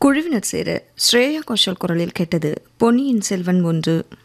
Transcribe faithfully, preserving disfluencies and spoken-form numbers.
குழுவினர் சேர ஸ்ரேயா கோஷல் குரலில் கேட்டது பொன்னியின் செல்வன் ஒன்று.